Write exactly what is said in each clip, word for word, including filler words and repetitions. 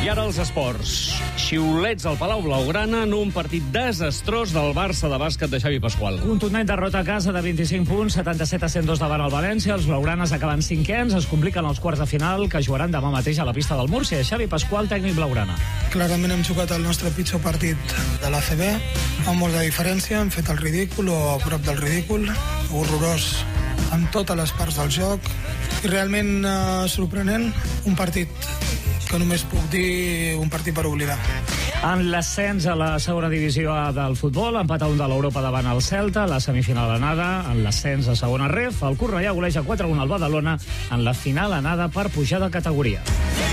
I ara els esports. Xiulets al Palau Blaugrana en un partit desastrós del Barça de bàsquet de Xavi Pasqual. Contundent derrota a casa de vint-i-cinc punts, setanta-set a cent dos davant el València. Els blaugranes acaben cinquens, es compliquen els quarts de final que jugaran demà mateix a la pista del Múrcia. Xavi Pasqual, tècnic blaugrana. Clarament hem jugat el nostre pitjor partit de l'A C B, amb molta diferència, hem fet el ridícul o a prop del ridícul, horrorós en totes les parts del joc i realment eh, sorprenent, un partit que només puc dir un partit per oblidar. En l'ascens a la segona divisió A del futbol, empat a un de l'Europa davant el Celta, la semifinal anada, en l'ascens a segona ref, el Cornellà goleja quatre a un al Badalona en la final anada per pujar de categoria.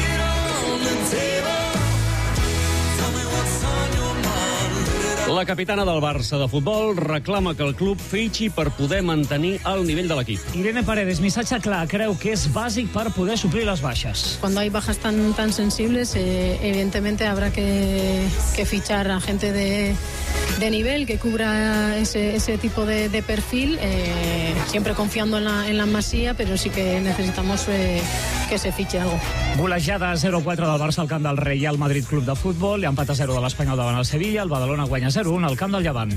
La capitana del Barça de futbol reclama que el club fitxi per poder mantenir el nivell de l'equip. Irene Paredes, missatge clar, creu que és bàsic per poder suplir les baixes. Cuando hay bajas tan, tan sensibles, eh, evidentemente habrá que, que fichar a gente de, de nivel que cubra ese, ese tipo de, de perfil, eh, siempre confiando en la, en la masía, pero sí que necesitamos eh, que se fiche algo. Golejada zero a quatre del Barça al camp del Real Madrid Club de Futbol, i empat a zero de l'Espanyol davant el Sevilla, el Badalona guanya zero a un al camp del Llevant.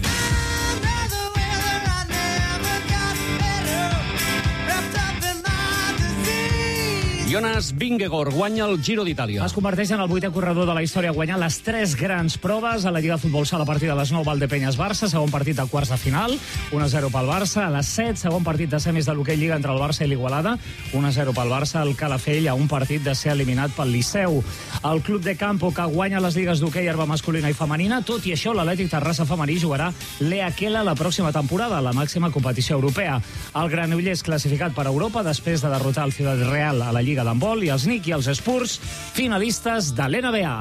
Jonas Vingegaard guanya el Giro d'Itàlia. Es converteix en el vuitè corredor de la història a guanyar les tres grans proves a la Lliga de Futbol Sala a partir de les nou Valdepeñas-Barça, segon partit de quarts de final, un a zero pel Barça. A les set, segon partit de semis de l'hoquei Lliga entre el Barça i l'Igualada, un a zero pel Barça, el Calafell a un partit de ser eliminat pel Liceu. El Club de Campo, que guanya les lligues d'hoquei herba masculina i femenina, tot i això l'Atlètic Terrassa femení jugarà l'E A Quela la pròxima temporada, la màxima competició europea. El Granollers classificat per Europa després de derrotar el Ciudad Real a la Lliga d'handbol, i els Knicks i els Spurs finalistes de l'N B A.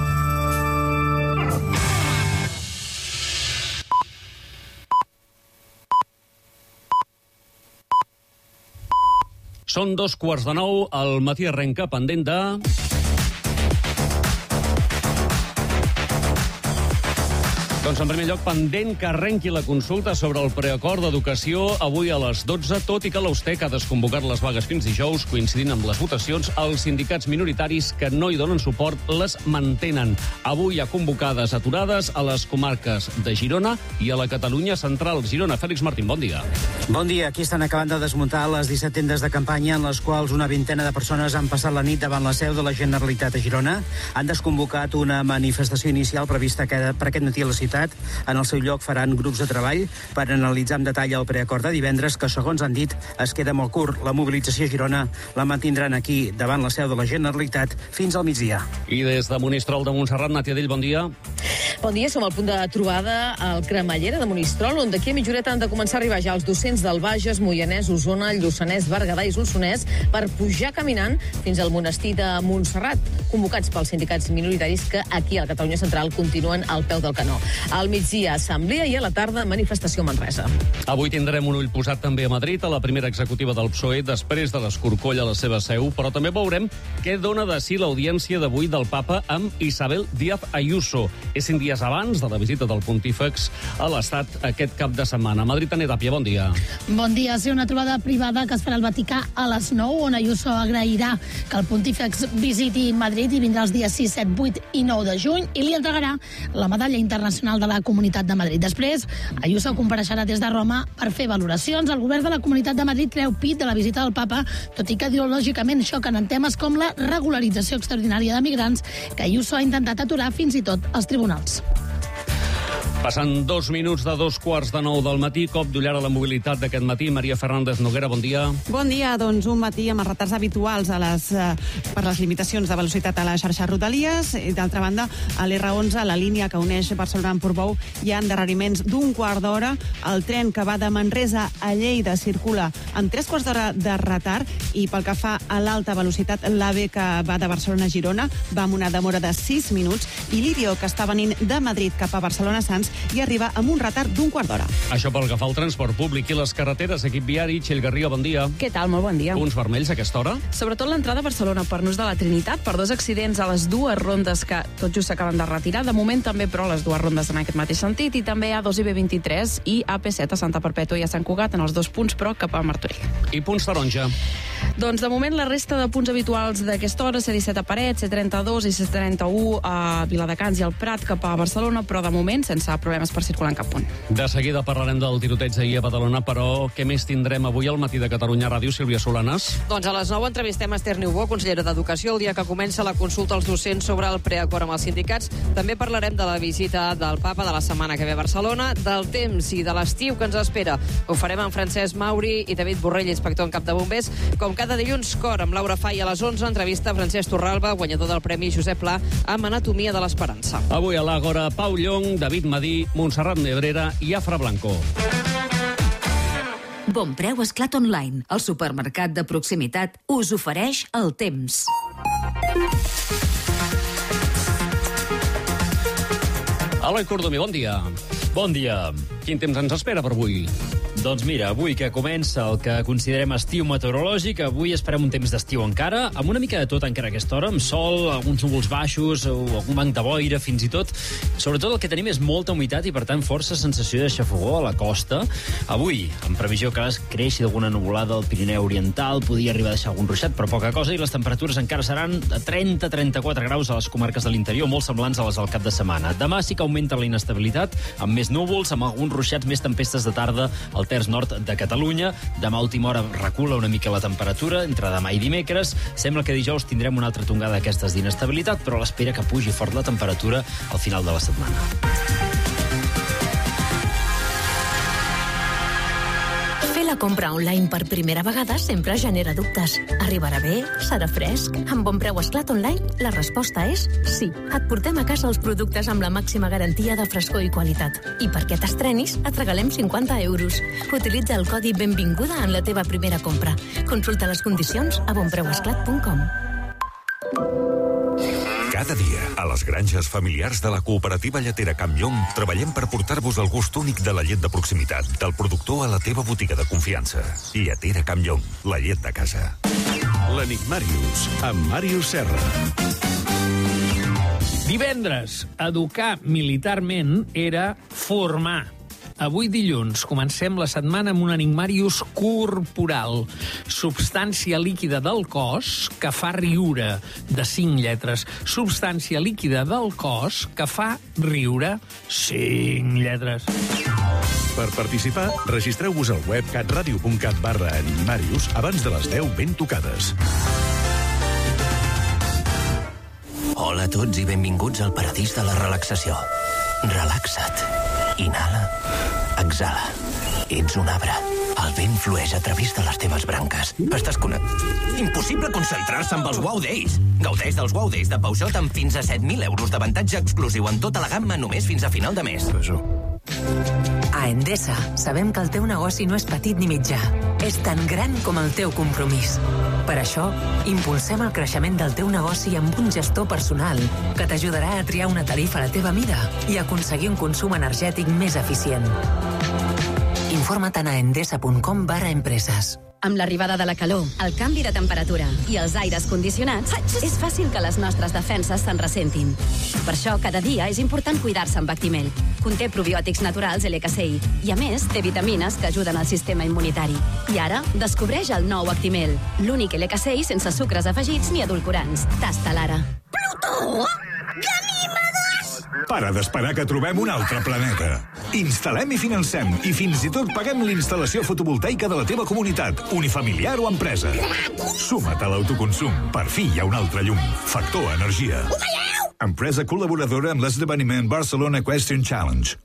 Són dos quarts de nou, el matí arrenca pendent de... Doncs en primer lloc, pendent que arrenqui la consulta sobre el preacord d'educació avui a les dotze, tot i que l'Austec ha desconvocat les vagues fins dijous, coincidint amb les votacions, els sindicats minoritaris que no hi donen suport les mantenen. Avui hi ha convocades aturades a les comarques de Girona i a la Catalunya central. Girona, Fèlix Martín, bon dia. Bon dia. Aquí estan acabant de desmuntar les disset tendes de campanya en les quals una vintena de persones han passat la nit davant la seu de la Generalitat a Girona. Han desconvocat una manifestació inicial prevista per aquest matí a la ciutat. En el seu lloc faran grups de treball per analitzar amb detall el preacord de divendres, que, segons han dit, es queda molt curt. La mobilització a Girona la mantindran aquí, davant la seu de la Generalitat, fins al migdia. I des de Monistrol de Montserrat, Nàtia Dell, bon dia. Bon dia, som al punt de trobada al Cremallera de Monistrol, on d'aquí a mitjoreta han de començar a arribar ja els docents del Bages, Moianès, Osona, Lluçanès, Berguedà i Solsonès per pujar caminant fins al monestir de Montserrat, convocats pels sindicats minoritaris que aquí a la Catalunya Central continuen al peu del canó. Al migdia, assemblea, i a la tarda, manifestació a Manresa. Avui tindrem un ull posat també a Madrid, a la primera executiva del P S O E, després de l'escorcoll a la seva seu, però també veurem què dona de si l'audiència d'avui del Papa amb Isabel Díaz Ayuso. És cinc dies abans de la visita del pontífex a l'Estat aquest cap de setmana. Madrid, Tània Tàpia, bon dia. Bon dia. Sí, una trobada privada que es farà al Vaticà a les nou, on Ayuso agrairà que el pontífex visiti Madrid i vindrà els dies sis, set, vuit i nou de juny i li entregarà la medalla internacional de la Comunitat de Madrid. Després, Ayuso compareixerà des de Roma per fer valoracions. El govern de la Comunitat de Madrid treu pit de la visita del Papa, tot i que ideològicament xoquen en temes com la regularització extraordinària de migrants, que Ayuso ha intentat aturar fins i tot als tribunals. Passant dos minuts de dos quarts de nou del matí, cop d'ullar a la mobilitat d'aquest matí. Maria Fernández Noguera, bon dia. Bon dia, doncs un matí amb els retards habituals a les, eh, per les limitacions de velocitat a la xarxa Rodalies. I d'altra banda, a l'R onze, la línia que uneix Barcelona amb Portbou, hi ha endarreriments d'un quart d'hora. El tren que va de Manresa a Lleida circula amb tres quarts d'hora de retard, i pel que fa a l'alta velocitat, l'A V que va de Barcelona a Girona va amb una demora de sis minuts, i l'Irio, que està venint de Madrid cap a Barcelona-Sants, i arriba amb un retard d'un quart d'hora. Això pel que fa al transport públic i les carreteres. Equip viari, Txell Garriga, bon dia. Què tal? Molt bon dia. Punts vermells a aquesta hora? Sobretot l'entrada a Barcelona per nus de la Trinitat, per dos accidents a les dues rondes que tot just s'acaben de retirar. De moment també, però, les dues rondes en aquest mateix sentit, i també A dos i B vint-i-tres i A P set a Santa Perpètua i a Sant Cugat, en els dos punts, però cap a Martorell. I punts taronja? Doncs de moment la resta de punts habituals d'aquesta hora, C disset a Parets, C trenta-dos i C trenta-u a Viladecans i al Prat cap a Barcelona, però de moment sense problemes per circular en cap punt. De seguida parlarem del tiroteig ahir a Badalona, però què més tindrem avui al matí de Catalunya Ràdio, Sílvia Solanas? Doncs a les nou entrevistem a Esther Niubó, consellera d'Educació, el dia que comença la consulta als docents sobre el preacord amb els sindicats. També parlarem de la visita del papa de la setmana que ve a Barcelona, del temps i de l'estiu que ens espera. Ho farem amb Francesc Mauri i David Borrell, inspector en cap de bombers. Com cada dilluns, Cor, amb Laura Fai a les onze, entrevista a Francesc Torralba, guanyador del Premi Josep Pla amb Anatomia de l'Esperança. Avui a l'Àgora, Pau Llong, David Madí, Montserrat Nebrera i Afra Blanco. Bon Preu Esclat Online, el supermercat de proximitat, us ofereix el temps. Eloi Cordomí, bon dia. Bon dia. Quin temps ens espera per avui? Doncs mira, avui que comença el que considerem estiu meteorològic, avui esperem un temps d'estiu encara, amb una mica de tot encara a aquesta hora, amb sol, alguns núvols baixos, o algun banc de boira, fins i tot. Sobretot el que tenim és molta humitat i, per tant, força sensació de xafogor a la costa. Avui, en previsió que creixi d'alguna nuvolada al Pirineu Oriental, podria arribar a deixar algun ruixat, però poca cosa, i les temperatures encara seran de trenta a trenta-quatre graus a les comarques de l'interior, molt semblants a les del cap de setmana. Demà sí que augmenta la inestabilitat, amb més núvols, amb alguns ruixats, més tempestes de tarda al terç nord de Catalunya. Demà a última hora recula una mica la temperatura, entre demà i dimecres. Sembla que dijous tindrem una altra tongada d'aquestes d'inestabilitat, però l'espera que pugi fort la temperatura al final de la setmana. Fer la compra online per primera vegada sempre genera dubtes. Arribarà bé? Serà fresc? Amb Bon Preu Esclat Online, la resposta és sí. Et portem a casa els productes amb la màxima garantia de frescor i qualitat. I perquè t'estrenis, et regalem cinquanta euros. Utilitza el codi Benvinguda en la teva primera compra. Consulta les condicions a bon preu esclat punt com. Cada dia, a les granges familiars de la cooperativa lletera Campllong, treballem per portar-vos el gust únic de la llet de proximitat, del productor a la teva botiga de confiança. Lletera Campllong, la llet de casa. L'Enigmàrius, amb Màrius Serra. Divendres, educar militarment era formar. Avui dilluns comencem la setmana amb un enigmàrius corporal. Substància líquida del cos que fa riure, de cinc lletres. Substància líquida del cos que fa riure, cinc lletres. Per participar, registreu-vos al web catradio.cat barra enigmàrius abans de les deu ben tocades. Hola a tots i benvinguts al paradís de la relaxació. Relaxa't. Inhala. Exhala. Ets un arbre. El vent flueix a través de les teves branques. Estàs connectat. Impossible concentrar-se amb els Wow Days. Gaudeix dels Wow Days de Peugeot amb fins a set mil euros d'avantatge exclusiu en tota la gamma només fins a final de mes. A Endesa sabem que el teu negoci no és petit ni mitjà. És tan gran com el teu compromís. Per això, impulsem el creixement del teu negoci amb un gestor personal que t'ajudarà a triar una tarifa a la teva mida i aconseguir un consum energètic més eficient. Informa't a endesa punt com barra empreses. Amb l'arribada de la calor, el canvi de temperatura i els aires condicionats, és fàcil que les nostres defenses se'n ressentin. Per això, cada dia és important cuidar-se amb Actimel. Conté probiòtics naturals L K C I i, a més, té vitamines que ajuden al sistema immunitari. I ara, descobreix el nou Actimel, l'únic L K C I sense sucres afegits ni edulcorants. Tasta-la ara. Plutó! Para d'esperar que trobem un altre planeta. Instal·lem i financem i fins i tot paguem l'instal·lació fotovoltaica de la teva comunitat, unifamiliar o empresa. Suma't a l'autoconsum. Per fi hi ha un altre llum. Factor Energia. Empresa col·laboradora amb l'esdeveniment Barcelona Question Challenge.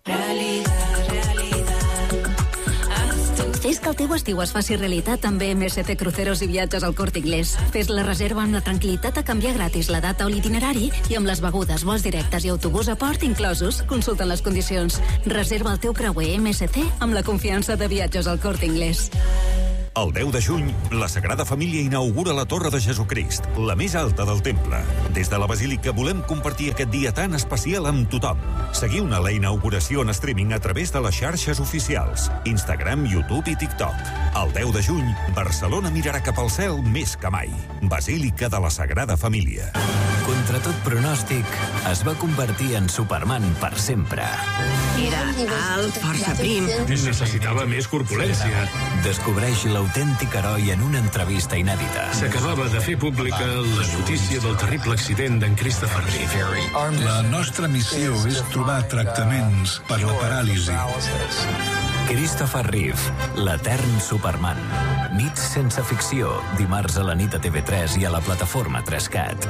Fes que el teu estiu es faci realitat amb B M S C Cruceros i Viatges al Corte Inglés. Fes la reserva amb la tranquil·litat a canviar gratis la data o l'itinerari i amb les begudes, vols directes i autobús a port inclosos. Consulta les condicions. Reserva el teu creuer M S C amb la confiança de Viatges al Corte Inglés. El deu de juny, la Sagrada Família inaugura la Torre de Jesucrist, la més alta del temple. Des de la Basílica volem compartir aquest dia tan especial amb tothom. Seguiu-ne la inauguració en streaming a través de les xarxes oficials, Instagram, YouTube i TikTok. El deu de juny, Barcelona mirarà cap al cel més que mai. Basílica de la Sagrada Família. contra tot pronòstic, es va convertir en Superman per sempre. Era alt, força prim. Necessitava més corpulència. Descobreix l'autèntic heroi en una entrevista inèdita. S'acabava de fer pública la notícia del terrible accident d'en Christopher Reeve. La nostra missió és trobar tractaments per la paràlisi. Christopher Reeve, l'etern Superman. Nits sense ficció, dimarts a la nit a T V tres i a la plataforma tres cat.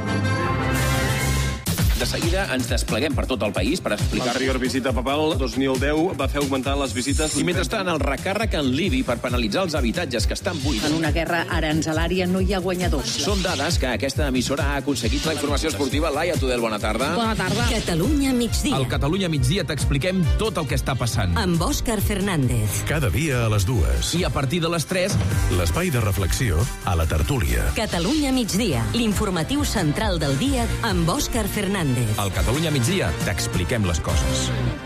De seguida ens despleguem per tot el país per explicar... L'anterior visita papal, dos mil deu, va fer augmentar les visites... I mentrestant, el recàrrec en l'I B I per penalitzar els habitatges que estan buits. En una guerra aranzelària no hi ha guanyadors. Són dades que aquesta emissora ha aconseguit. La informació esportiva, Laia Tudel, bona tarda. Bona tarda. Catalunya migdia. Al Catalunya migdia t'expliquem tot el que està passant. Amb Òscar Fernández. Cada dia a les dues. I a partir de les tres... L'espai de reflexió a la tertúlia. Catalunya migdia, l'informatiu central del dia amb Òscar Fernández. Al Catalunya migdia t'expliquem les coses.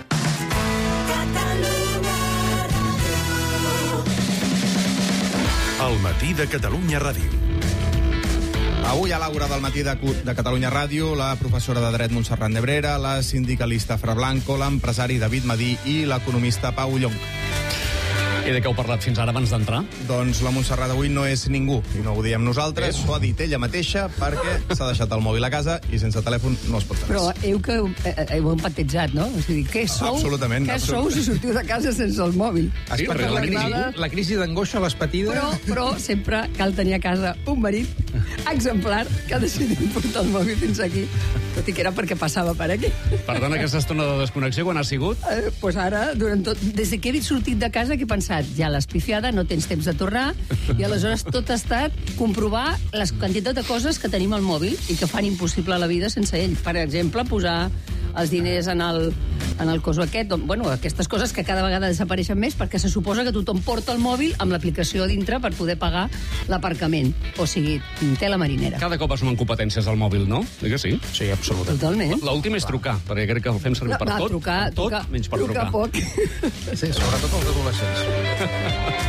El matí de Catalunya Ràdio. Avui a l'Àgora del matí de, de Catalunya Ràdio, la professora de Dret Montserrat Nebrera, la sindicalista Fra Blanco, l'empresari David Madí i l'economista Pau Llonch. I de què heu parlat fins ara abans d'entrar? Doncs la Montserrat avui no és ningú, i no ho diem nosaltres, s'ho ha dit ella mateixa perquè s'ha deixat el mòbil a casa i sense telèfon no es pot fer res. Però heu que heu empatitzat, no? O sigui, què sou? Absolutament. Què sou si sortiu de casa sense el mòbil? Sí, la crisi, la crisi d'angoixa l'has patida? Però, però sempre cal tenir a casa un marit exemplar que ha decidit portar el mòbil fins aquí, tot i que era perquè passava per aquí. Per tant, aquesta estona de desconnexió, quan ha sigut? Eh, pues ara, durant tot, des que he sortit de casa, que he pensat, ja l'has pifiada, no tens temps de tornar, i aleshores tot ha estat comprovar les quantitat de coses que tenim al mòbil i que fan impossible la vida sense ell. Per exemple, posar els diners en el, en el coso aquest, bueno, aquestes coses que cada vegada desapareixen més perquè se suposa que tothom porta el mòbil amb l'aplicació a dintre per poder pagar l'aparcament. O sigui, tela marinera. Cada cop assumen competències al mòbil, no? Dic que sí? Sí, absolutament. Totalment. L'últim és trucar, perquè crec que el fem servir per no, tot. Trucar, per tot, trucar, menys per trucar trucar. poc. Sí, sobretot els adolescents.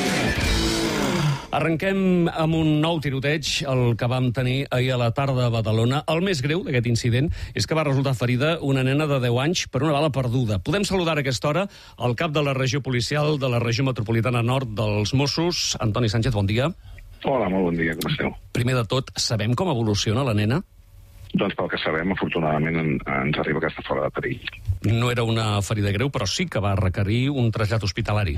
Arrenquem amb un nou tiroteig, el que vam tenir ahir a la tarda a Badalona. El més greu d'aquest incident és que va resultar ferida una nena de deu anys per una bala perduda. Podem saludar a aquesta hora el cap de la regió policial de la regió metropolitana nord dels Mossos, Antoni Sánchez, bon dia. Hola, molt bon dia, com esteu? Primer de tot, sabem com evoluciona la nena? Doncs pel que sabem, afortunadament, en, ens arriba que està fora de perill. No era una ferida greu, però sí que va requerir un trasllat hospitalari.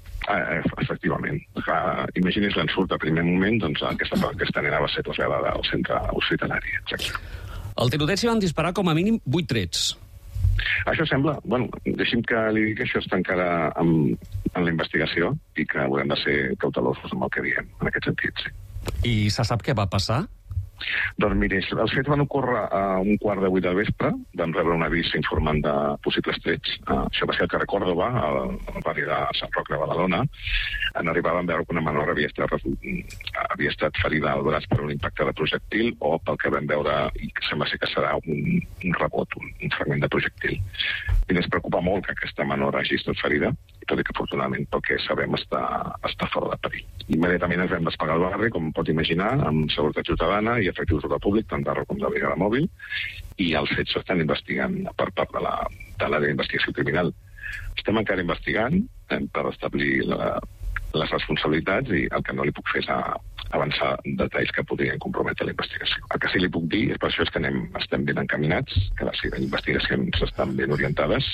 Eh, efectivament. Uh, Imagini's l'ensurt a primer moment, doncs aquesta, aquesta nena va ser traslladada al centre hospitalari. Exacte. Al tiroteig s'hi van disparar com a mínim vuit trets. Això sembla... Bueno, deixi'm que li digui que això està encara en, en la investigació i que haurem de ser cautelosos amb el que diem, en aquest sentit, sí. I se sap què va passar? Doncs miri, els fets van ocórrer a un quart de vuit del vespre. Vam rebre un avís informant de possibles trets. Uh, això va ser al carrer Còrdova, al, al barri de Sant Roc de Badalona. En arribar vam veure que una menor havia estat, havia estat ferida al braç per un impacte de projectil o pel que vam veure, i que sembla ser que serà un, un rebot, un, un fragment de projectil. I ens preocupa molt que aquesta menor hagi estat ferida, tot i que afortunadament pel que sabem està, està fora de perill. Immediatament ens vam desplegar al barri, com pot imaginar, amb seguretat ciutadana i efectius d'ordre públic, tant d'Arro com de Brigada Mòbil, i els fets s'estan investigant per part de l'àrea d'investigació criminal. Estem encara investigant eh, per establir la, les responsabilitats i el que no li puc fer és a, avançar detalls que podrien comprometre la investigació. El que sí li puc dir és per això és que anem, estem ben encaminats, que les investigacions estan ben orientades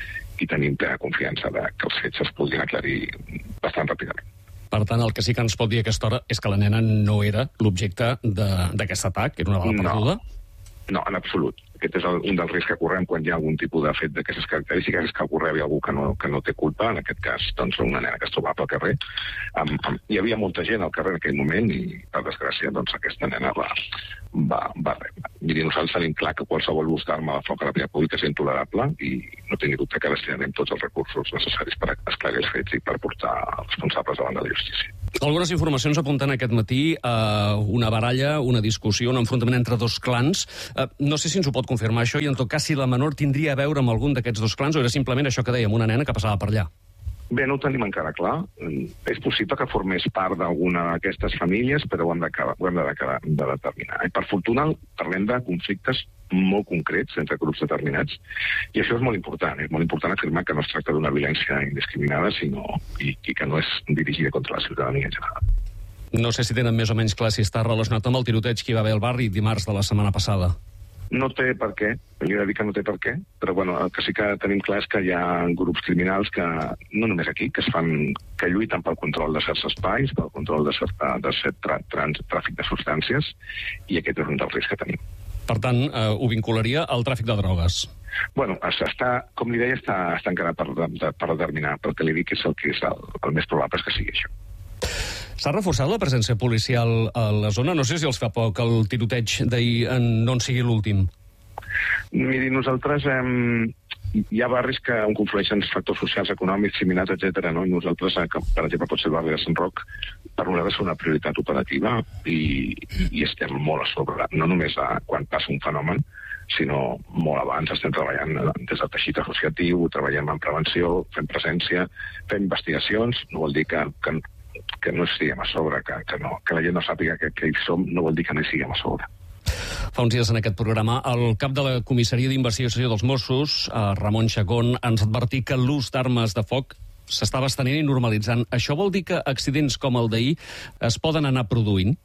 i tenim plena confiança de que els fets es podrien aclarir bastant ràpidament. Per tant, el que sí que ens pot dir a aquesta hora és que la nena no era l'objecte d'aquest atac, que era una bala perduda? No, no, en absolut. Aquest és el, un dels riscs que correm quan hi ha algun tipus de fet d'aquestes característiques, és que corre algú que no, que no té culpa, en aquest cas, doncs, una nena que es trobava pel carrer. Amb, amb, hi havia molta gent al carrer en aquell moment i, per desgràcia, doncs, aquesta nena va, va, va rebre. Miri, nosaltres tenim clar que qualsevol ús d'arma de foc a la via pública és intolerable i no tinc dubte que destinarem tots els recursos necessaris per esclarir els fets i per portar els responsables davant de la justícia. Algunes informacions apunten aquest matí a una baralla, una discussió, un enfrontament entre dos clans. No sé si ens ho pot confirmar això i en tot cas si la menor tindria a veure amb algun d'aquests dos clans o era simplement això que dèiem, una nena que passava per allà. Bé, no ho tenim encara clar. És possible que formés part d'alguna d'aquestes famílies, però ho hem de, ho hem de, de determinar. I per fortuna parlem de conflictes molt concrets entre grups determinats, i això és molt important. És molt important afirmar que no es tracta d'una violència indiscriminada, sinó i, i que no és dirigida contra la ciutadania en general. No sé si tenen més o menys clar si està relacionat amb el tiroteig que hi va haver al barri dimarts de la setmana passada. No té per què, li he de dir que no té per què, però bueno, el que sí que tenim clar és que hi ha grups criminals que, no només aquí, que es fan, que lluiten pel control de certs espais, pel control de cert, de cert tra, trans, tràfic de substàncies, i aquest és un dels riscs que tenim. Per tant, eh, ho vincularia al tràfic de drogues. Bueno, està, com li deia, està, està encara per, per determinar, però el que li dic és el que és el, el més probable és que sigui això. S'ha reforçat la presència policial a la zona? No sé si els fa por que el tiroteig d'ahir no en sigui l'últim. Miri, nosaltres hem... hi ha barris que on conflueixen factors socials, econòmics, similars, etcètera, no? I nosaltres, que, per exemple, pot ser el barri de Sant Roc, per nosaltres és una prioritat operativa i, i estem molt a sobre, no només a, quan passa un fenomen, sinó molt abans. Estem treballant des del teixit associatiu, treballem en prevenció, fem presència, fem investigacions, no vol dir que, que que no estiguem a sobre, que, que, no, que la gent no sàpiga que, que hi som, no vol dir que no hi siguem a sobre. Fa uns dies en aquest programa, el cap de la Comissaria d'Investigació dels Mossos, Ramon Chacón, ens advertí que l'ús d'armes de foc s'estava estenent i normalitzant. Això vol dir que accidents com el d'ahir es poden anar produint?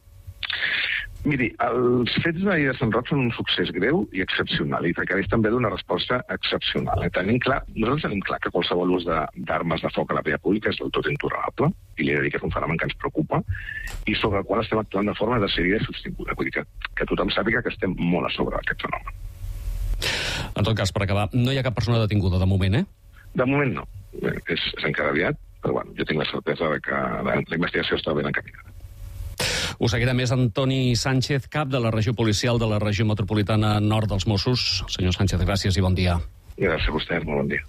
Miri, els fets d'ahir de Sant Roc són un succés greu i excepcional i requereix també d'una resposta excepcional. Tenim clar, nosaltres tenim clar que qualsevol ús d'armes de, de foc a la via pública és del tot intolerable, i li he de dir que és un fenomen que ens preocupa i sobre el qual estem actuant de forma decidida i sostinguda. Vull dir que, que tothom sàpiga que estem molt a sobre d'aquest fenomen. En tot cas, per acabar, no hi ha cap persona detinguda de moment, eh? De moment no. És, és encara aviat, però bueno, jo tinc la certesa de que la, la investigació està ben encaminada. Ho seguirà més Antoni Sánchez, cap de la regió policial de la regió metropolitana nord dels Mossos. Senyor Sánchez, gràcies i bon dia. Gràcies a vostè, molt bon dia.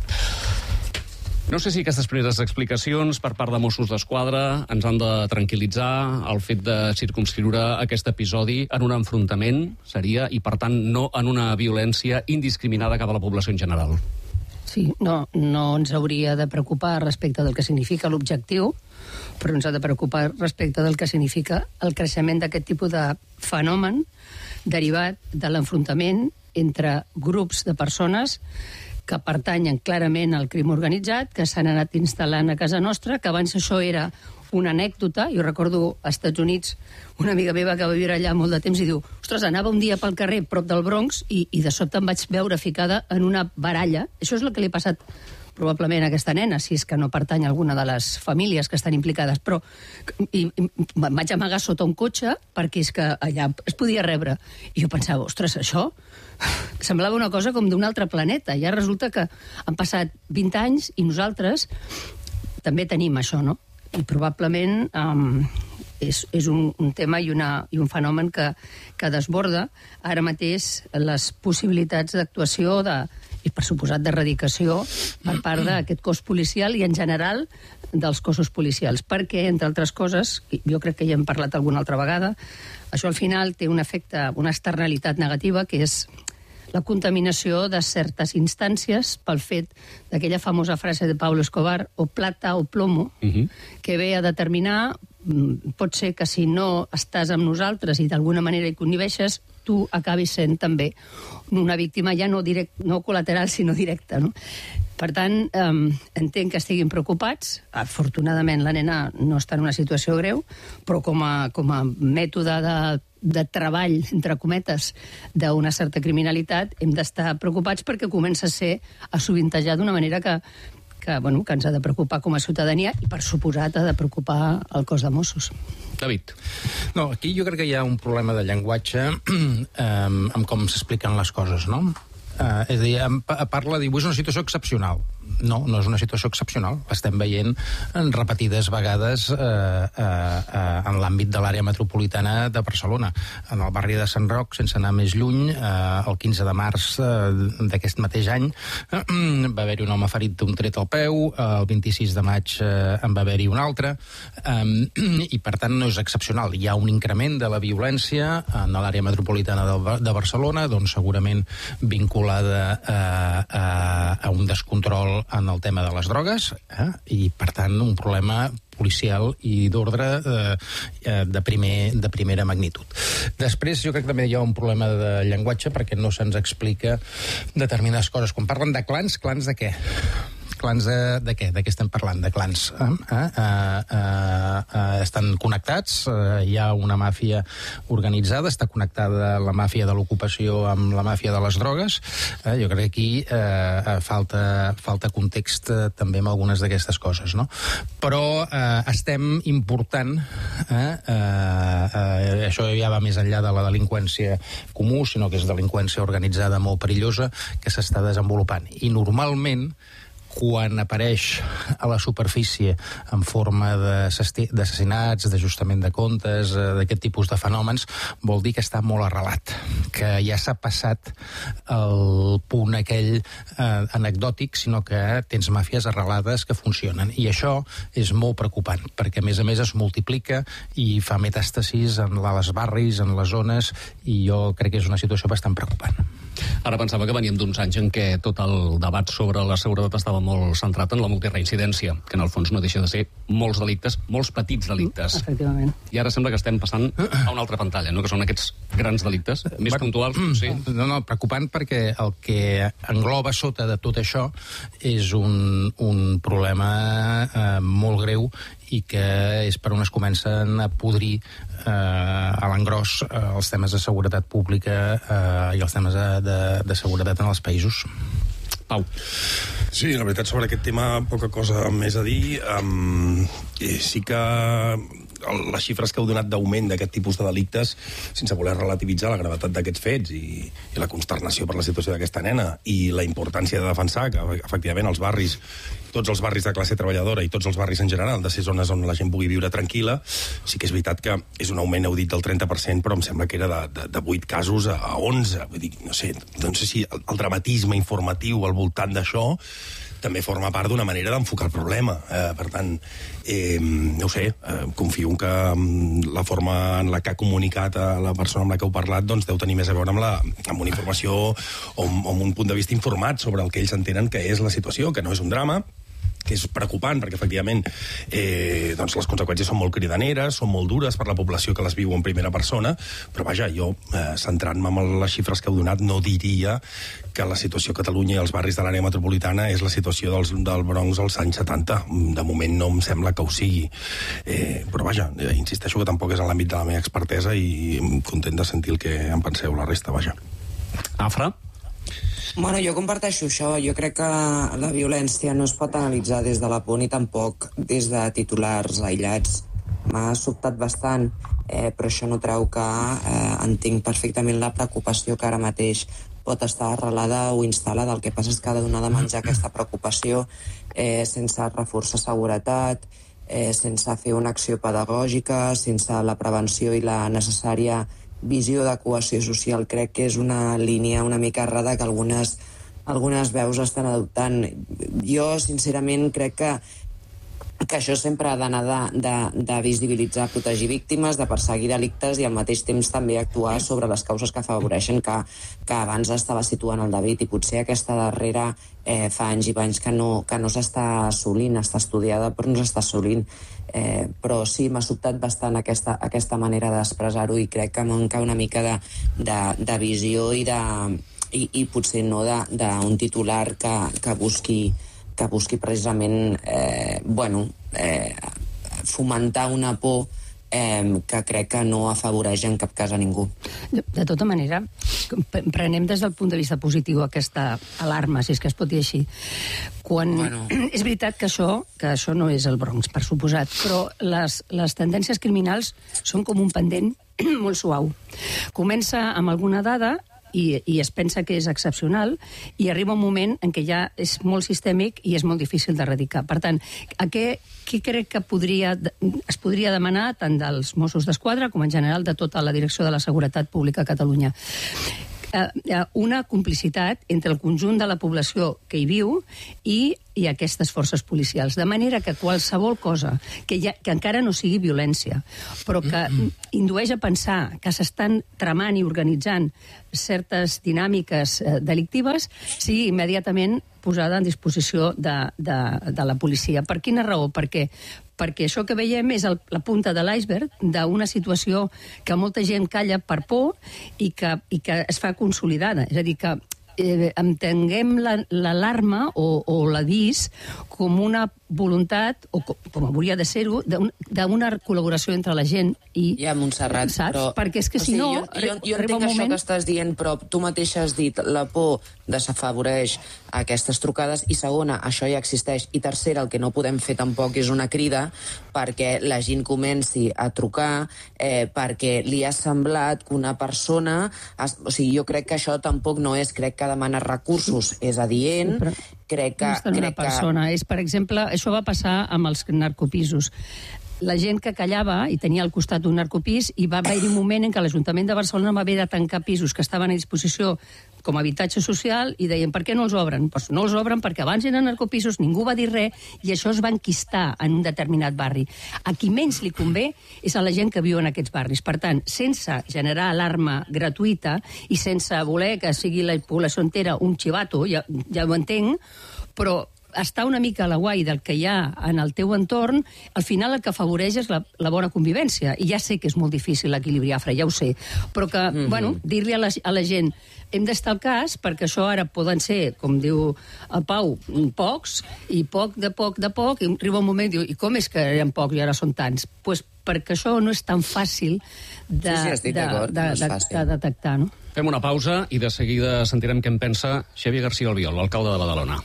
No sé si aquestes primeres explicacions per part de Mossos d'Esquadra ens han de tranquil·litzar. El fet de circumscriure aquest episodi en un enfrontament seria, i per tant no en una violència indiscriminada cap a la població en general. Sí, no, no ens hauria de preocupar respecte del que significa l'objectiu, però ens ha de preocupar respecte del que significa el creixement d'aquest tipus de fenomen derivat de l'enfrontament entre grups de persones que pertanyen clarament al crim organitzat, que s'han anat instal·lant a casa nostra, que abans això era una anècdota. Jo recordo als Estats Units una amiga meva que va viure allà molt de temps i diu, ostres, anava un dia pel carrer prop del Bronx i, i de sobte em vaig veure ficada en una baralla. Això és el que li ha passat probablement a aquesta nena, si és que no pertany a alguna de les famílies que estan implicades, però i, i, em vaig amagar sota un cotxe perquè és que allà es podia rebre. I jo pensava, ostres, això semblava una cosa com d'un altre planeta. Ja resulta que han passat vint anys i nosaltres també tenim això, no? I probablement um, és, és un, un tema i, una, i un fenomen que, que desborda ara mateix les possibilitats d'actuació de, i, per suposat, d'erradicació per part d'aquest cos policial i, en general, dels cossos policials. Perquè, entre altres coses, jo crec que ja hem parlat alguna altra vegada, això al final té un efecte, una externalitat negativa, que és la contaminació de certes instàncies pel fet d'aquella famosa frase de Pablo Escobar, o plata o plomo, uh-huh. que ve a determinar, pot ser que si no estàs amb nosaltres i d'alguna manera hi conniveixes, tu acabis sent també una víctima ja no, direct, no col·lateral, sinó directa, no? Per tant, eh, entenc que estiguin preocupats. Afortunadament, la nena no està en una situació greu, però com a, com a mètode de, de treball, entre cometes, d'una certa criminalitat, hem d'estar preocupats perquè comença a ser a sovintejar d'una manera que, que, bueno, que ens ha de preocupar com a ciutadania i, per suposat, ha de preocupar el cos de Mossos. David. No, aquí jo crec que hi ha un problema de llenguatge eh, amb com s'expliquen les coses, no? Uh, és a dir, parla de dir, és una situació excepcional. No, no és una situació excepcional. L'estem veient en repetides vegades eh, eh, eh, en l'àmbit de l'àrea metropolitana de Barcelona. En el barri de Sant Roc, sense anar més lluny, eh, el quinze de març eh, d'aquest mateix any, eh, va haver-hi un home ferit d'un tret al peu, eh, el vint-i-sis de maig eh, en va haver-hi un altre, eh, i per tant no és excepcional. Hi ha un increment de la violència en l'àrea metropolitana de, de Barcelona, doncs segurament vinculada a, a, a un descontrol el, en el tema de les drogues, eh? I, per tant, un problema policial i d'ordre eh, de, primer, de primera magnitud. Després, jo crec que també hi ha un problema de llenguatge perquè no se'ns explica determinades coses. Quan parlen de clans, clans de què? Clans de, de què? De què estem parlant? De clans. Eh? Eh, eh, eh, estan connectats, eh, hi ha una màfia organitzada, està connectada la màfia de l'ocupació amb la màfia de les drogues. Eh, jo crec que aquí eh, falta, falta context eh, també amb algunes d'aquestes coses, no? Però eh, estem important, eh, eh, eh, això ja va més enllà de la delinqüència comú, sinó que és delinqüència organitzada molt perillosa que s'està desenvolupant. I normalment quan apareix a la superfície en forma d'assassinats, d'ajustament de comptes, d'aquest tipus de fenòmens, vol dir que està molt arrelat, que ja s'ha passat el punt aquell eh, anecdòtic, sinó que tens màfies arrelades que funcionen. I això és molt preocupant, perquè a més a més es multiplica i fa metàstasis en les barris, en les zones, i jo crec que és una situació bastant preocupant. Ara pensava que veníem d'uns anys en què tot el debat sobre la seguretat estava molt centrat en la multireincidència, que en el fons no deixa de ser molts delictes, molts petits delictes. Efectivament. I ara sembla que estem passant a una altra pantalla, no? Que són aquests grans delictes, més bueno, puntuals. Sí. No, no, preocupant perquè el que engloba sota de tot això és un, un problema eh, molt greu i que és per on es comencen a podrir eh, a l'engròs eh, els temes de seguretat pública eh, i els temes de, de, de seguretat en els països. Pau. Sí, la veritat, sobre aquest tema poca cosa més a dir. Um, sí que les xifres que heu donat d'augment d'aquest tipus de delictes, sense voler relativitzar la gravetat d'aquests fets i, i la consternació per la situació d'aquesta nena i la importància de defensar que, efectivament, els barris, tots els barris de classe treballadora i tots els barris en general, de ser zones on la gent pugui viure tranquil·la, sí que és veritat que és un augment, heu dit, del trenta per cent, però em sembla que era de, de, de vuit casos a onze. Vull dir, no sé, no sé si el, el dramatisme informatiu al voltant d'això també forma part d'una manera d'enfocar el problema. Eh, per tant, eh, no ho sé, eh, confio en que la forma en la que ha comunicat a la persona amb la que heu parlat doncs deu tenir més a veure amb, la, amb una informació o amb, amb un punt de vista informat sobre el que ells entenen que és la situació, que no és un drama, que és preocupant, perquè, efectivament, eh, doncs les conseqüències són molt cridaneres, són molt dures per la població que les viu en primera persona, però, vaja, jo, eh, centrant-me en les xifres que heu donat, no diria que la situació a Catalunya i els barris de l'àrea metropolitana és la situació dels, del Bronx als anys setanta. De moment no em sembla que ho sigui. Eh, però, vaja, eh, insisteixo que tampoc és en l'àmbit de la meva expertesa i content de sentir el que en penseu la resta, vaja. Afra? Bueno, jo comparteixo això. Jo crec que la violència no es pot analitzar des de la por ni tampoc des de titulars aïllats. M'ha sobtat bastant, eh, però això no treu que eh, entenc perfectament la preocupació que ara mateix pot estar arrelada o instal·lada. El que passa és que ha de donar de menjar aquesta preocupació eh, sense reforçar seguretat, eh, sense fer una acció pedagògica, sense la prevenció i la necessària visió de cohesió social. Crec que és una línia una mica errada que algunes, algunes veus estan adoptant. Jo, sincerament, crec que que això sempre ha d'anar de, de, de visibilitzar, protegir víctimes, de perseguir delictes i al mateix temps també actuar sobre les causes que afavoreixen, que, que abans estava situant el David, i potser aquesta darrera eh, fa anys i anys que no, que no s'està assolint, està estudiada però no s'està assolint. Eh, però sí, m'ha sobtat bastant aquesta, aquesta manera d'expressar-ho i crec que manca una mica de, de, de visió i, de, i, i potser no d'un titular que, que busqui que busqui precisament eh, bueno, eh, fomentar una por eh, que crec que no afavoreix en cap cas a ningú. De, de tota manera, prenem des del punt de vista positiu aquesta alarma, si és que es pot dir així. Quan... Bueno. És veritat que això, que això no és el Bronx, per suposat, però les, les tendències criminals són com un pendent molt suau. Comença amb alguna dada I, i es pensa que és excepcional, i arriba un moment en què ja és molt sistèmic i és molt difícil d'erradicar. Per tant, a què, què crec que podria, es podria demanar tant dels Mossos d'Esquadra com en general de tota la Direcció de la Seguretat Pública a Catalunya? Una complicitat entre el conjunt de la població que hi viu i i aquestes forces policials. De manera que qualsevol cosa que, ja, que encara no sigui violència, però que indueix a pensar que s'estan tramant i organitzant certes dinàmiques eh, delictives, sigui immediatament posada en disposició de, de, de la policia. Per quina raó? Perquè perquè això que veiem és el, la punta de l'iceberg d'una situació que molta gent calla per por i que, i que es fa consolidada. És a dir, que eh, entenguem l'alarma la, o, o l'avís com una voluntat, o com, com hauria de ser-ho, d'una col·laboració entre la gent i... Ja, Montserrat, saps? però... Perquè és que si o sigui, no... Jo, jo, jo entenc moment... això que estàs dient, però tu mateix has dit la por desafavoreix aquestes trucades, i segona, això ja existeix, i tercera, el que no podem fer tampoc és una crida perquè la gent comenci a trucar eh, perquè li ha semblat que una persona... Es... O sigui, jo crec que això tampoc no és, crec que demana recursos, és adient, però... crec que... No és una crec persona, que... és, per exemple, això va passar amb els narcopisos. La gent que callava i tenia al costat un narcopís, i va haver-hi un moment en què l'Ajuntament de Barcelona va haver de tancar pisos que estaven a disposició com a habitatge social i deien, per què no els obren? Pues no els obren perquè abans eren narcopisos, ningú va dir res i això es va enquistar en un determinat barri. A qui menys li convé és a la gent que viu en aquests barris. Per tant, sense generar alarma gratuïta i sense voler que sigui la població entera un xivato, ja, ja ho entenc, però estar una mica a la guai del que hi ha en el teu entorn, al final el que afavoreix és la, la bona convivència. I ja sé que és molt difícil l'equilibri afre, ja ho sé, però que, mm-hmm. bueno, dir-li a la, a la gent hem d'estar al cas, perquè això ara poden ser, com diu el Pau, pocs, i poc de poc de poc, i arriba un moment i diu, i com és que eren pocs i ara són tants? Doncs pues perquè això no és tan fàcil de, sí, sí, de, de, de, de, de detectar, no? Fem una pausa i de seguida sentirem què en pensa Xavier García Albiol, l'alcalde de Badalona.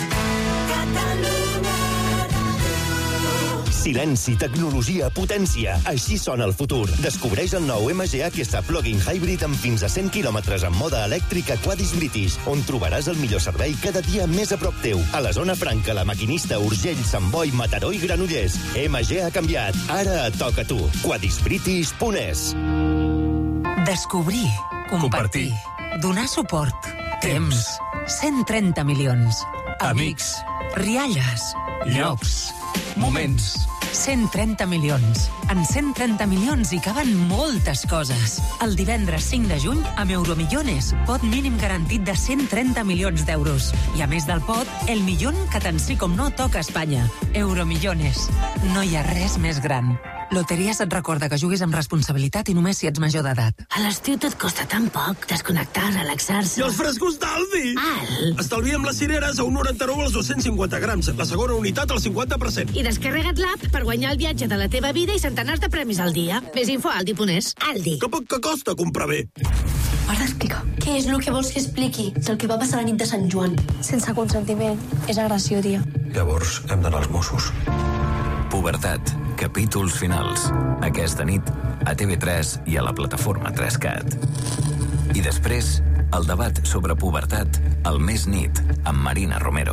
Silenci, tecnologia, potència. Així sona el futur. Descobreix el nou M G H S Plug-in Hybrid amb fins a cent quilòmetres en mode elèctric a Quadis British, on trobaràs el millor servei cada dia més a prop teu. A la zona franca, La Maquinista, Urgell, Sant Boi, Mataró i Granollers. M G ha canviat. Ara et toca a tu. quadis british punt es. Descobrir, compartir, donar suport, temps, cent trenta milions. Amics, rialles, llocs, moments. cent trenta milions. En cent trenta milions hi caben moltes coses. El divendres cinc de juny, amb Euromillones, pot mínim garantit de cent trenta milions d'euros. I a més del pot, el millón que tant sí com no toca a Espanya. Euromillones. No hi ha res més gran. Loteries et recorda que juguis amb responsabilitat i només si ets major d'edat. A l'estiu tot costa tan poc. Desconnectar, relaxar-se... I els frescos d'Aldi! Al! Estalviem les cireres a un noranta-nou als dos-cents cinquanta grams. La segona unitat al cinquanta per cent. I descarrega't l'app per guanyar el viatge de la teva vida i centenars de premis al dia. Més info a aldi punt es. Aldi. Que poc que costa comprar bé. Has d'explicar. Què és el que vols que expliqui? És el que va passar la nit de Sant Joan. Sense consentiment. És agressió, tia. Llavors hem d'anar als Mossos. Pubertat. Capítols finals. Aquesta nit a T V tres i a la plataforma tres cat. I després, el debat sobre pubertat al Més Nit amb Marina Romero.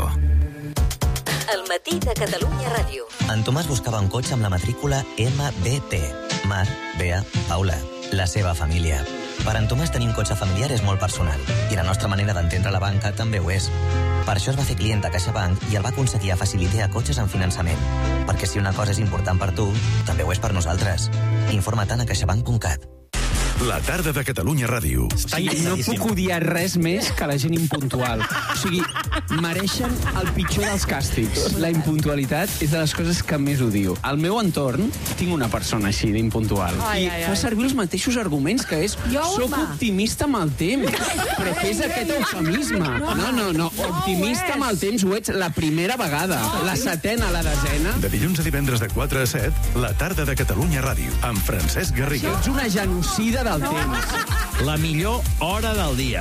El matí de Catalunya Ràdio. En Tomàs buscava un cotxe amb la matrícula M B T. Mar, Bea, Paula. La seva família. Per en Tomàs tenir un cotxe familiar és molt personal i la nostra manera d'entendre la banca també ho és. Per això es va fer client a CaixaBank i el va aconseguir a Facilitea Cotxes en finançament. Perquè si una cosa és important per tu, també ho és per nosaltres. Informa't a caixabank punt cat. La tarda de Catalunya Ràdio. Ai, no puc odiar res més que la gent impuntual. O sigui, mereixen el pitjor dels càstigs. La impuntualitat és de les coses que més odio. Al meu entorn tinc una persona així d'impuntual. Ai, I ai, ai. fa servir els mateixos arguments, que és Jo, soc home. optimista amb el temps. Però què és aquest eufemisme? No, no, no. Optimista amb el temps ho ets la primera vegada. La setena, la desena. De dilluns a divendres de quatre a set, la tarda de Catalunya Ràdio, amb Francesc Garriga. Ets una genocida del temps. La millor hora del dia.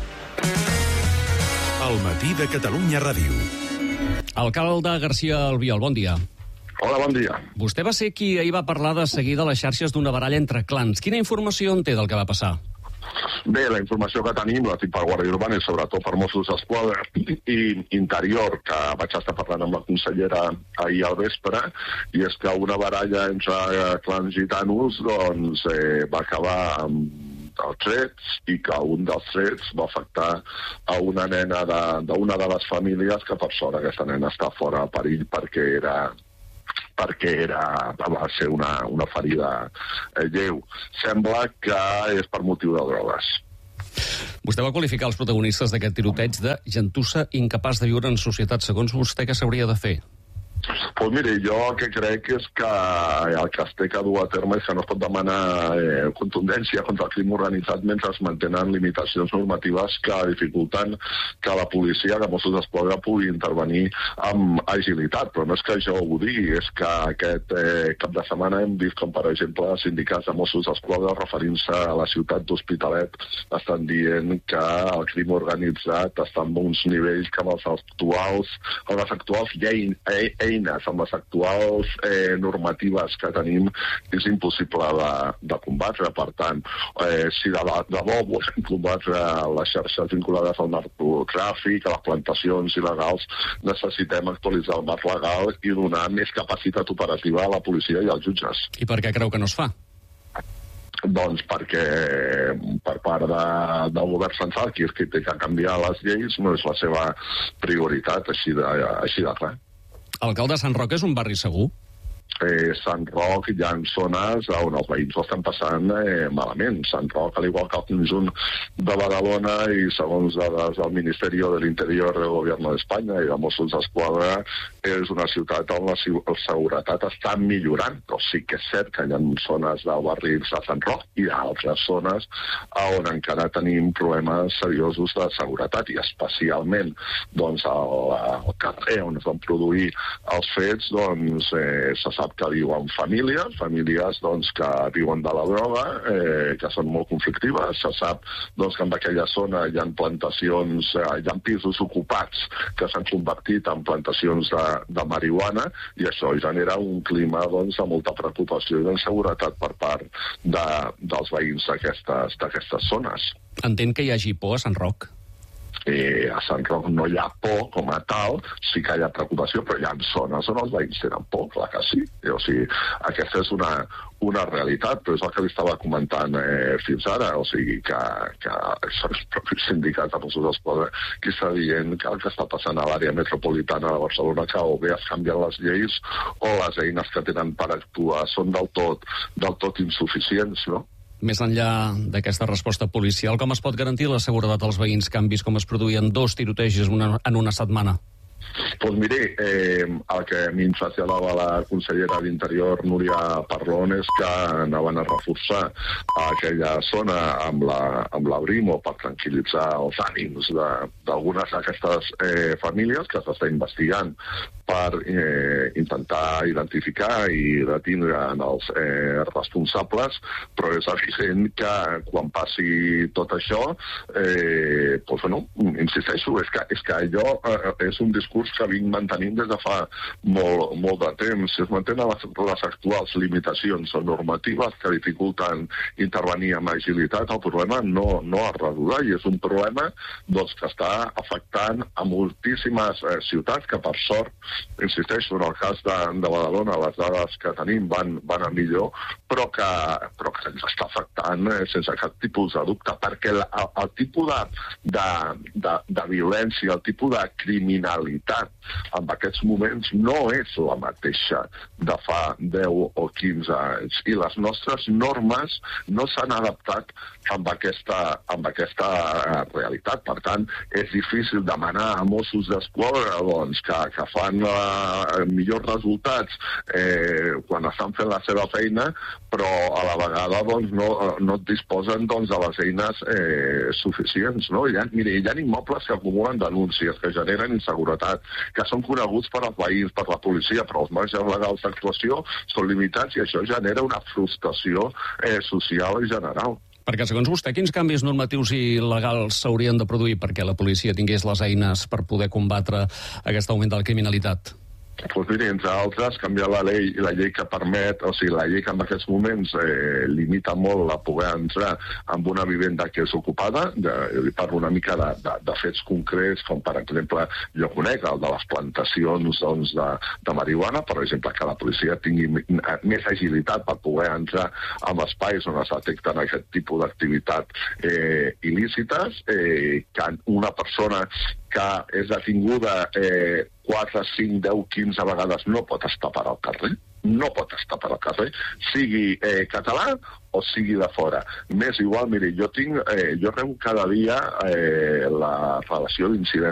El matí de Catalunya Ràdio. Alcalde García Albiol, bon dia. Hola, bon dia. Vostè va ser qui ahir va parlar de seguida a les xarxes d'una baralla entre clans. Quina informació en té del que va passar? Bé, la informació que tenim la tinc per Guàrdia Urbana i sobretot per Mossos d'Esquadra i Interior, que vaig estar parlant amb la consellera ahir al vespre, i és que una baralla entre clans gitanos doncs, eh, va acabar amb dels trets i que un dels trets va afectar a una nena d'una de, de les famílies que per sort aquesta nena està fora de perill perquè era perquè era, va ser una, una ferida eh, lleu. Sembla que és per motiu de drogues. Vostè va qualificar els protagonistes d'aquest tiroteig de gentussa incapaç de viure en societat. Segons vostè, què s'hauria de fer? Pues mire, jo el que crec és que el que es té que dur a terme és que no es pot demanar eh, contundència contra el crim organitzat mentre es mantenen limitacions normatives que dificulten que la policia, que Mossos d'Esquadra pugui intervenir amb agilitat. Però no és que jo ho digui, és que aquest eh, cap de setmana hem vist com, per exemple, els sindicats de Mossos d'Esquadra, referint-se a la ciutat d'Hospitalet, estan dient que el crim organitzat està en uns nivells que amb els actuals, amb les actuals lleis, eh, eines, amb les actuals eh, normatives que tenim, és impossible de, de combatre. Per tant, eh, si de, de bo volem combatre les xarxes vinculades al narcotràfic, a les plantacions il·legals, necessitem actualitzar el marc legal i donar més capacitat operativa a la policia i als jutges. I per què creu que no es fa? Doncs perquè per part de, del govern central, qui és qui té que canviar les lleis, no és la seva prioritat, així de, així de clar. Alcalde, Sant Roc és un barri segur? Eh, Sant Roc hi ha zones on els veïns ho estan passant eh, malament. Sant Roc, al igual que el conjunt de Badalona i segons dades del Ministeri de l'Interior del Govern d'Espanya i de Mossos d'Esquadra, és una ciutat on la seguretat està millorant. Però sí que és cert que hi ha zones del barri de Sant Roc i altres zones on encara tenim problemes seriosos de seguretat i especialment doncs, al, al carrer on es van produir els fets, doncs, eh, se sap que viuen famílies, famílies doncs, que viuen de la droga, eh, que són molt conflictives. Se sap doncs, que en aquella zona hi ha plantacions, eh, hi ha pisos ocupats que s'han convertit en plantacions de, de marihuana i això genera un clima doncs, de molta preocupació i d'inseguretat per part de, dels veïns d'aquestes d'aquestes zones. Entén que hi hagi por a Sant Roc? Eh, a Sant Roc no hi ha por com a tal, sí que hi ha preocupació, però hi ha zones on els veïns tenen por, clar que sí. O sigui, aquesta és una, una realitat, però és el que li estava comentant eh, fins ara, o sigui, que, que són els propis sindicats de Mossos d'Esquadra qui està dient que el que està passant a l'àrea metropolitana de Barcelona, que o bé es canvien les lleis o les eines que tenen per actuar són del tot, del tot insuficients, no? Més enllà d'aquesta resposta policial, com es pot garantir la seguretat dels veïns que han vist com es produïen dos tirotejos una, en una setmana? Doncs mire, eh, el que a mi em traslladava la consellera d'Interior, Núria Parlon, és que anaven a reforçar aquella zona amb la, amb la Brimo per tranquil·litzar els ànims d'algunes d'aquestes eh, famílies que s'està investigant per eh, intentar identificar i detindre els eh, responsables, però és evident que quan passi tot això, eh, doncs, no, insisteixo, és que, és que allò eh, és un discurs que vinc mantenint des de fa molt, molt de temps. Es mantenen les, les actuals limitacions normatives que dificulten intervenir amb agilitat. El problema no, no es resoldrà i és un problema doncs, que està afectant a moltíssimes eh, ciutats que, per sort, insisteixo, en el cas de, de Badalona, les dades que tenim van, van a millor, però que, però que ens està afectant eh, sense cap tipus de dubte, perquè el, el, el tipus de, de, de, de violència, el tipus de criminalitat en aquests moments no és la mateixa de fa deu o quinze anys. I les nostres normes no s'han adaptat amb aquesta, amb aquesta realitat. Per tant, és difícil demanar a Mossos d'Esquadra doncs, que, que fan uh, millors resultats eh, quan estan fent la seva feina, però a la vegada doncs, no, no et disposen doncs, de les eines eh, suficients. No? Hi ha, mire, hi ha immobles que acumulen denúncies, que generen inseguretat, que són coneguts per als veïns, per la policia, però els marges legals d'actuació són limitats i això genera una frustració eh, social i general. Perquè, segons vostè, quins canvis normatius i legals s'haurien de produir perquè la policia tingués les eines per poder combatre aquest augment de la criminalitat? Doncs miri, entre altres, canviar la llei, la llei que permet, o sigui, la llei que en aquests moments eh, limita molt a poder entrar en una vivenda que és ocupada, de, li parlo una mica de, de, de fets concrets, com per exemple, jo conec el de les plantacions doncs, de, de marihuana, per exemple, que la policia tingui més agilitat per poder entrar en espais on es detecten aquest tipus d'activitat eh, il·lícites, eh, que una persona que és detinguda eh, quatre, cinc, deu, quinze vegades no pot estar per al carrer, no pot estar per al carrer, sigui eh, català o sigui de fora. M'és igual, miri, jo tinc, eh, jo rebo cada dia eh, la relació d'incidents